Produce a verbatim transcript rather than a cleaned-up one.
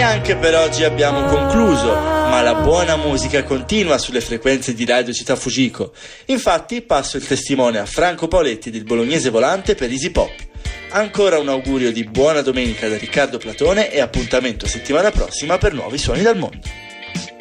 anche per oggi abbiamo concluso, ma la buona musica continua sulle frequenze di Radio Città Fujiko. Infatti passo il testimone a Franco Paoletti del Bolognese Volante per Easy Pop. Ancora un augurio di buona domenica da Riccardo Platone e appuntamento settimana prossima per nuovi suoni dal mondo.